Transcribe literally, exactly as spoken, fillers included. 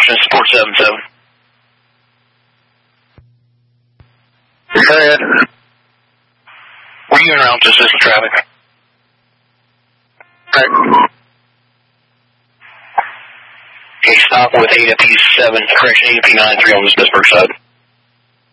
Washington, support seven seven. Go ahead. Were you en route to assist traffic? Right. Okay, stop with A W P seven, correction, A W P nine three on this Pittsburgh side.